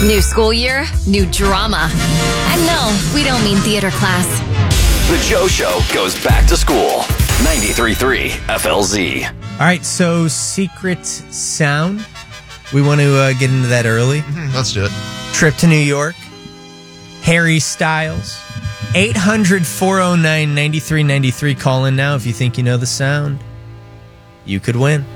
New school year, new drama. And no, we don't mean theater class. The Joe Show goes back to school. 93.3 FLZ. All right, so secret sound. We want to get into that early. Let's do it. Trip to New York. Harry Styles. 800-409-9393. Call in now if you think you know the sound. You could win.